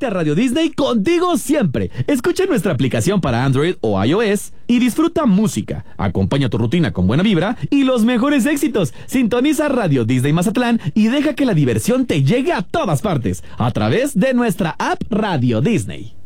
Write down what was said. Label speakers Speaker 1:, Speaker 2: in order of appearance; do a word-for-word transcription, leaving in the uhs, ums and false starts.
Speaker 1: Súmate a Radio Disney contigo siempre. Escucha nuestra aplicación para Android o iOS y disfruta música. Acompaña tu rutina con buena vibra y los mejores éxitos. Sintoniza Radio Disney Mazatlán y deja que la diversión te llegue a todas partes a través de nuestra app Radio Disney.